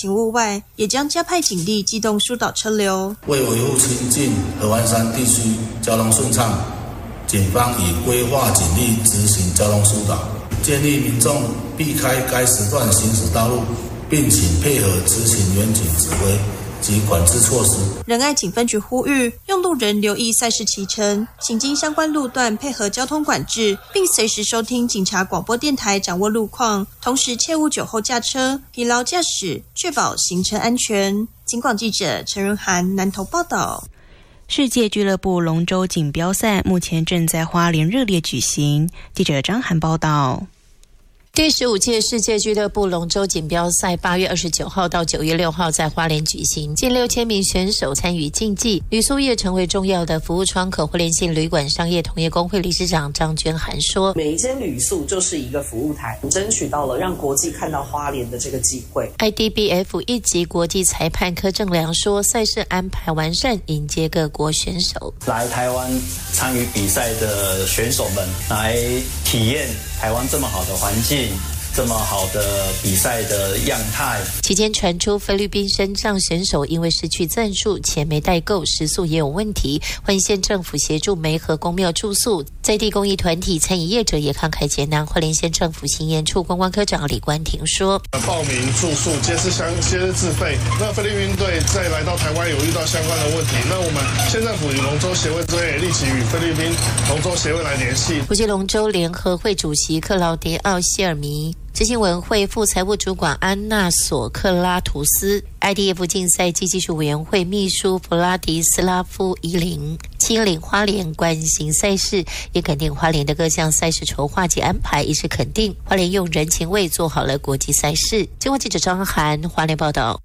勤务外，也将加派警力机动疏导车流。 为维护亲近合欢山地区交通顺畅，警方已规划警力执行交通疏导，建议民众避开该时段行驶道路，并请配合执行远警指挥及管制措施。 仁爱警分局呼吁用路人留意赛事期程，行经相关路段配合交通管制，并随时收听警察广播电台掌握路况，同时切勿酒后驾车、疲劳驾驶，确保行程安全。警广记者陈润涵南投报道。 世界俱乐部龙舟锦标赛目前正在花莲热烈举行，记者张涵报道。 第15届世界俱乐部龙舟锦标赛8月29号到9月6号在花莲举行，近6000名选手参与竞技。旅宿业成为重要的服务窗口。花莲县旅馆商业同业工会理事长张娟涵说， 每一间旅宿就是一个服务台，争取到了让国际看到花莲的这个机会。 IDBF 一级国际裁判柯正良说，赛事安排完善，迎接各国选手来台湾参与比赛的选手们来体验台湾这么好的环境，这么好的比赛的样态。 期间传出菲律宾身障选手因为失去赞助，钱没带够，食宿也有问题，花莲县政府协助媒合公庙住宿，在地公益团体、餐饮业者也慷慨解囊。花莲县政府行研处观光科长李冠廷说， 报名住宿皆是自费。那菲律宾队在来到台湾有遇到相关的问题，那我们县政府与龙舟协会这边也立即与菲律宾龙舟协会来联系。 国际龙舟联合会主席克劳迪奥·谢尔米，执行委员会副财务主管安娜索克拉图斯， IDF 竞赛及技术委员会秘书弗拉迪斯拉夫伊林亲临花莲关心赛事，也肯定花莲的各项赛事筹划及安排，也是肯定花莲用人情味做好了国际赛事。经过记者张涵花莲报道。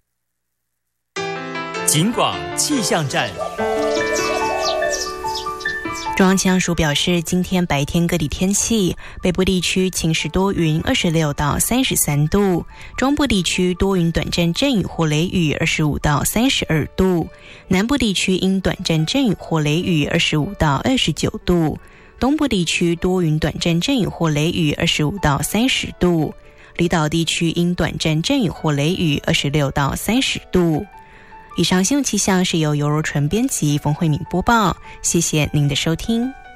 警广气象站。 中央气象署表示，今天白天各地天气，北部地区晴时多云26到33度，中部地区多云短暂阵雨或雷雨25到32度，南部地区因短暂阵雨或雷雨25到29度，东部地区多云短暂阵雨或雷雨25到30度，离岛地区因短暂阵雨或雷雨26到30度。以上新闻气象是由尤柔纯编辑，冯慧敏播报，谢谢您的收听。